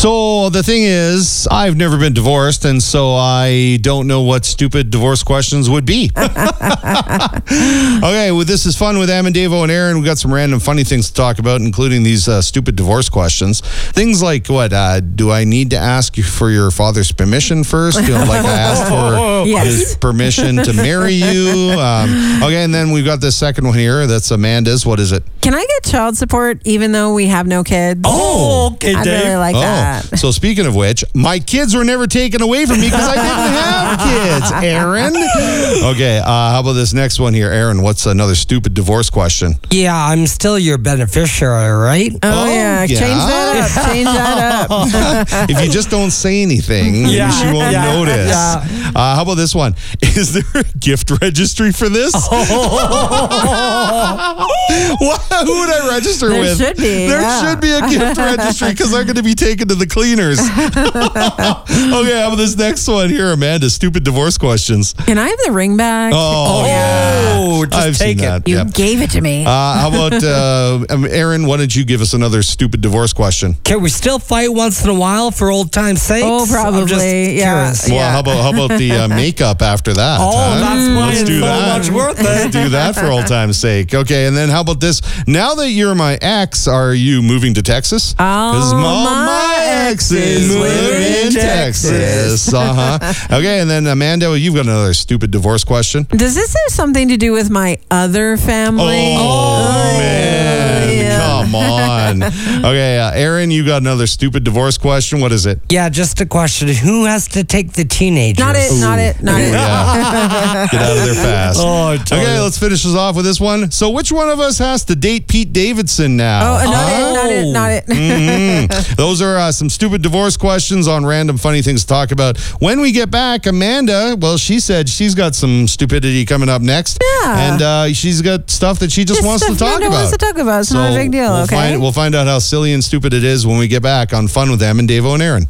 So the thing is, I've never been divorced, and so I don't know what stupid divorce questions would be. Okay, well, this is fun with Am and Davo and Aaron. We've got some random funny things to talk about, including these stupid divorce questions. Things like, what, do I need to ask you for your father's permission first? You know, like I asked for his permission to marry you. Okay, and then we've got this second one here. That's Amanda's. What is it? Can I get child support even though we have no kids? Oh, okay, I Dave. really like that. So speaking of which, my kids were never taken away from me because I didn't have kids, Aaron. Okay, how about this next one here? Aaron, what's another stupid divorce question? Yeah, I'm still your beneficiary, right? Oh, yeah. Change that up. Change that up. If you just don't say anything, maybe she won't notice. Yeah. How about this one? Is there a gift registry for this? Who would I register with? Should be, there should be a gift registry because I'm going to be taken to the cleaners. Okay, how about this next one here, Amanda? Stupid divorce questions. Can I have the ring back? Just I've take seen it. that. You Yep. gave it to me. How about Aaron? Why don't you give us another stupid divorce question? Can we still fight once in a while for old time's sake? Oh, probably. I'm just curious. Well, how about the makeup after that? That's why Let's it's do so that. much worth Let's it. do that for old time's sake. Okay, and then how about this? Now that you're my ex, are you moving to Texas? Because my exes live in Texas. Okay, and then Amanda, you've got another stupid divorce question. Does this have something to do with my other family? Man, come on. Okay, Aaron, you got another stupid divorce question. What is it? Yeah, just a question. Who has to take the teenagers? Not it. Yeah. Get out of there fast. Okay, let's finish this off with this one. So which one of us has to date Pete Davidson now? Not it. Those are some stupid divorce questions on random funny things to talk about. When we get back, Amanda, well, she said she's got some stupidity coming up next. Yeah. And she's got stuff that she just wants to talk about. It's not a big deal, okay? We'll find out how silly and stupid it is when we get back on Fun with Em and Davo and Aaron.